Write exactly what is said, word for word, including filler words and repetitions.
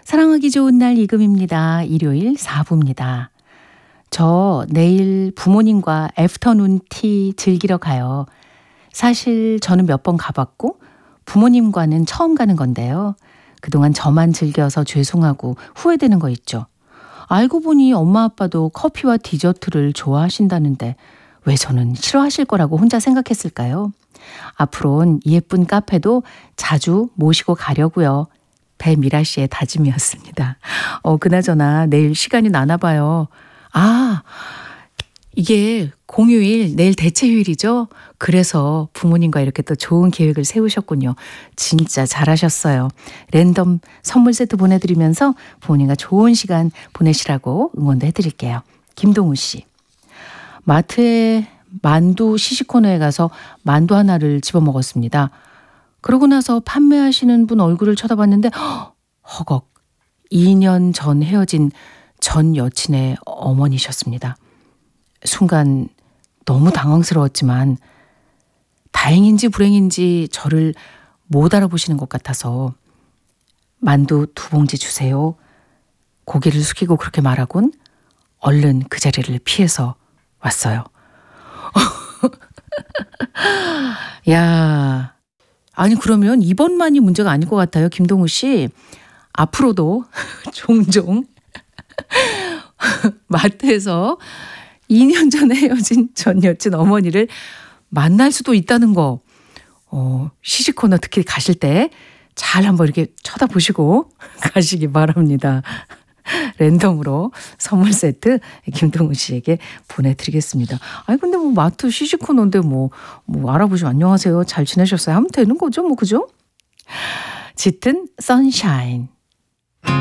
사랑하기 좋은 날 이금입니다. 일요일 사 부입니다. 저 내일 부모님과 애프터눈 티 즐기러 가요. 사실 저는 몇 번 가봤고 부모님과는 처음 가는 건데요. 그동안 저만 즐겨서 죄송하고 후회되는 거 있죠. 알고 보니 엄마 아빠도 커피와 디저트를 좋아하신다는데 왜 저는 싫어하실 거라고 혼자 생각했을까요? 앞으로는 이 예쁜 카페도 자주 모시고 가려고요. 배미라 씨의 다짐이었습니다. 어, 그나저나 내일 시간이 나나 봐요. 아, 이게 공휴일, 내일 대체휴일이죠? 그래서 부모님과 이렇게 또 좋은 계획을 세우셨군요. 진짜 잘하셨어요. 랜덤 선물 세트 보내드리면서 부모님과 좋은 시간 보내시라고 응원도 해드릴게요. 김동우 씨. 마트에 만두 시식코너에 가서 만두 하나를 집어먹었습니다. 그러고 나서 판매하시는 분 얼굴을 쳐다봤는데 허걱 이 년 전 헤어진 전 여친의 어머니셨습니다. 순간 너무 당황스러웠지만 다행인지 불행인지 저를 못 알아보시는 것 같아서 만두 두 봉지 주세요. 고개를 숙이고 그렇게 말하곤 얼른 그 자리를 피해서 왔어요. 야, 아니 그러면 이번만이 문제가 아닐 것 같아요. 김동우 씨. 앞으로도 종종 마트에서 이 년 전에 헤어진 전 여친 어머니를 만날 수도 있다는 거. 어, 시식 코너 특히 가실 때 잘 한번 이렇게 쳐다보시고 가시기 바랍니다. 랜덤으로 선물 세트 김동우 씨에게 보내드리겠습니다. 아니 근데 뭐 마트 시식 코너인데 뭐, 뭐 알아보시면 안녕하세요 잘 지내셨어요 하면 되는 거죠 뭐 그죠? 짙은 선샤인.